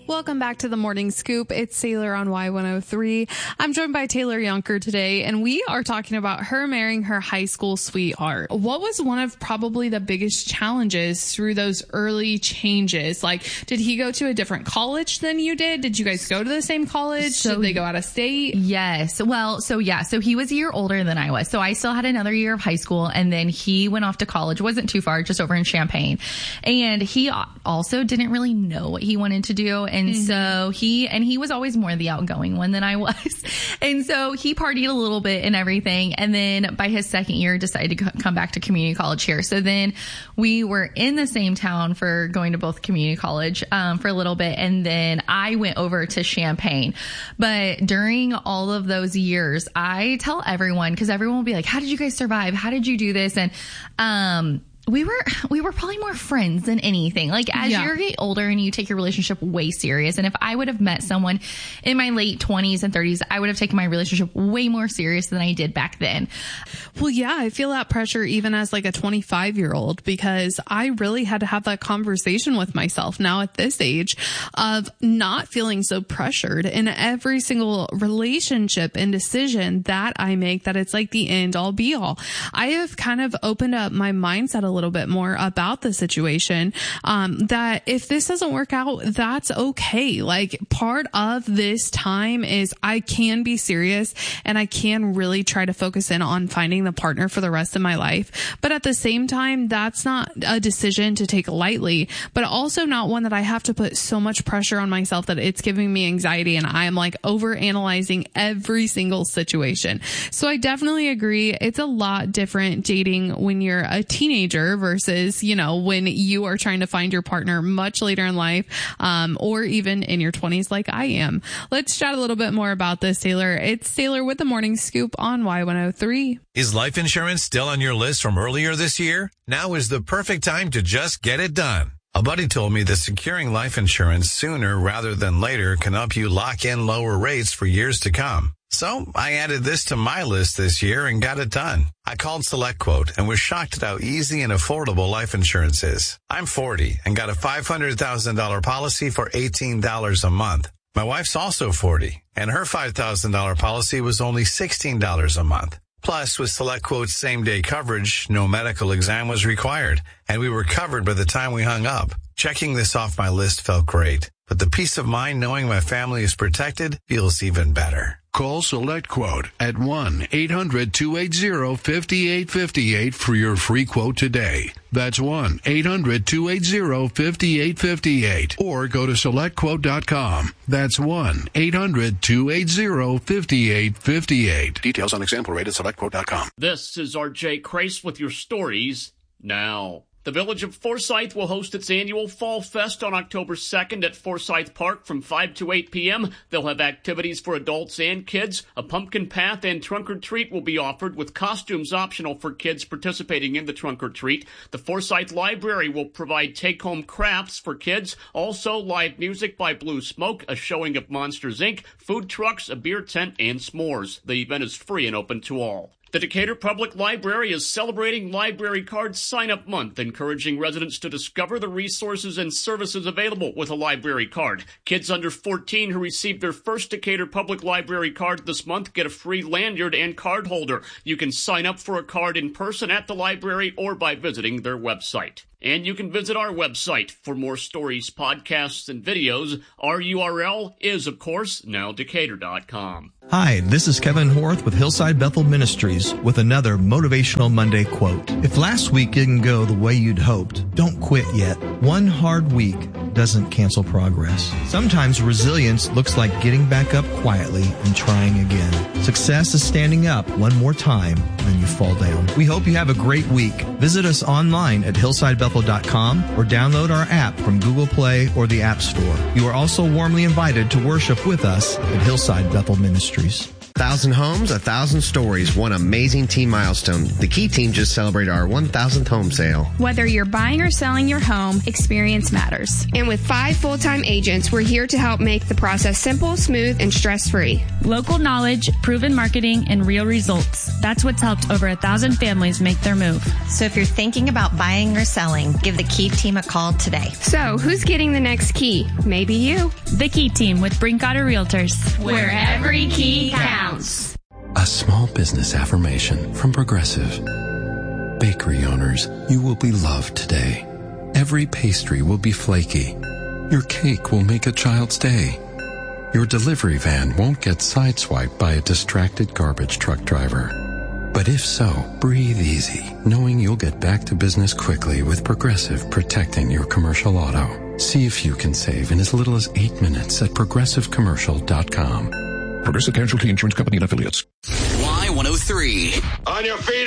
Welcome back to the Morning Scoop. It's Sailor on Y103. I'm joined by Taylor Yunker today, and we are talking about her marrying her high school sweetheart. What was one of probably the biggest challenges through those early changes? Like, did he go to a different college than you did? Did you guys go to the same college? Did they go out of state? Yes. Well, so he was a year older than I was. So I still had another year of high school, and then he went off to college. Wasn't too far, just over in Champaign. And he also didn't really know what he wanted to do. And so he was always more the outgoing one than I was. And so he partied a little bit and everything. And then by his second year, decided to come back to community college here. So then we were in the same town for going to both community college, for a little bit. And then I went over to Champaign. But during all of those years, I tell everyone, because everyone will be like, how did you guys survive? How did you do this? And, we were probably more friends than anything. Like, as you get older and you take your relationship way serious. And if I would have met someone in my late 20s and 30s, I would have taken my relationship way more serious than I did back then. Well, yeah, I feel that pressure even as like a 25-year-old, because I really had to have that conversation with myself now at this age of not feeling so pressured in every single relationship and decision that I make, that it's like the end all be all. I have kind of opened up my mindset a little bit more about the situation, that if this doesn't work out, that's okay. Like, part of this time is I can be serious and I can really try to focus in on finding the partner for the rest of my life. But at the same time, that's not a decision to take lightly, but also not one that I have to put so much pressure on myself that it's giving me anxiety and I'm like over analyzing every single situation. So I definitely agree. It's a lot different dating when you're a teenager versus, when you are trying to find your partner much later in life, or even in your 20s like I am. Let's chat a little bit more about this, Taylor. It's Taylor with the Morning Scoop on Y103. Is life insurance still on your list from earlier this year? Now is the perfect time to just get it done. A buddy told me that securing life insurance sooner rather than later can help you lock in lower rates for years to come. So I added this to my list this year and got it done. I called SelectQuote and was shocked at how easy and affordable life insurance is. I'm 40 and got a $500,000 policy for $18 a month. My wife's also 40 and her $5,000 policy was only $16 a month. Plus, with SelectQuote's same-day coverage, no medical exam was required, and we were covered by the time we hung up. Checking this off my list felt great, but the peace of mind knowing my family is protected feels even better. Call SelectQuote at 1-800-280-5858 for your free quote today. That's 1-800-280-5858. Or go to SelectQuote.com. That's 1-800-280-5858. Details on example rate at SelectQuote.com. This is R.J. Crace with your stories now. The Village of Forsyth will host its annual Fall Fest on October 2nd at Forsyth Park from 5 to 8 p.m. They'll have activities for adults and kids. A pumpkin path and trunk or treat will be offered, with costumes optional for kids participating in the trunk or treat. The Forsyth Library will provide take-home crafts for kids. Also, live music by Blue Smoke, a showing of Monsters, Inc., food trucks, a beer tent, and s'mores. The event is free and open to all. The Decatur Public Library is celebrating Library Card Sign-Up Month, encouraging residents to discover the resources and services available with a library card. Kids under 14 who receive their first Decatur Public Library card this month get a free lanyard and card holder. You can sign up for a card in person at the library or by visiting their website. And you can visit our website for more stories, podcasts, and videos. Our URL is, of course, nowdecatur.com. Hi, this is Kevin Horth with Hillside Bethel Ministries with another Motivational Monday quote. If last week didn't go the way you'd hoped, don't quit yet. One hard week doesn't cancel progress. Sometimes resilience looks like getting back up quietly and trying again. Success is standing up one more time when you fall down. We hope you have a great week. Visit us online at hillsidebethel.com or download our app from Google Play or the App Store. You are also warmly invited to worship with us at Hillside Bethel Ministries. 1,000 homes, 1,000 stories, one amazing team milestone. The Key team just celebrated our 1,000th home sale. Whether you're buying or selling your home, experience matters. And with 5 full-time agents, we're here to help make the process simple, smooth, and stress-free. Local knowledge, proven marketing, and real results. That's what's helped over 1,000 families make their move. So if you're thinking about buying or selling, give the Key team a call today. So who's getting the next key? Maybe you. The Key team with Brinkotter Realtors. Where every key counts. A small business affirmation from Progressive. Bakery owners, you will be loved today. Every pastry will be flaky. Your cake will make a child's day. Your delivery van won't get sideswiped by a distracted garbage truck driver. But if so, breathe easy, knowing you'll get back to business quickly with Progressive protecting your commercial auto. See if you can save in as little as 8 minutes at progressivecommercial.com. Progressive Casualty Insurance Company and Affiliates. Y103. On your feet.